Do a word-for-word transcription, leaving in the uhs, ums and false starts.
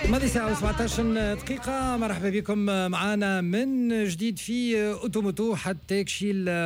ماضي ساعة وسبعطاش دقيقة. مرحبا بكم معنا من جديد في أوتوموتو حتى كشي